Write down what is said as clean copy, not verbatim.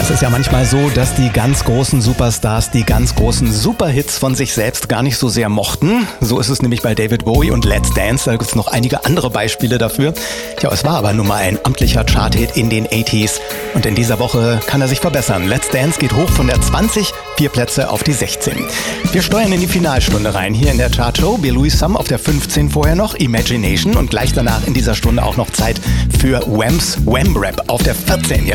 Es ist ja manchmal so, dass die ganz großen Superstars die ganz großen Superhits von sich selbst gar nicht so sehr mochten. So ist es nämlich bei David Bowie und Let's Dance. Da gibt es noch einige andere Beispiele dafür. Tja, es war aber nun mal ein amtlicher Charthit in den 80s. Und in dieser Woche kann er sich verbessern. Let's Dance geht hoch von der 20, 4 Plätze auf die 16. Wir steuern in die Finalstunde rein. Hier in der Chartshow Bill Louis Some auf der 15 vorher noch, Imagination. Und gleich danach in dieser Stunde auch noch Zeit für Whams Wham Rap auf der 14 jetzt.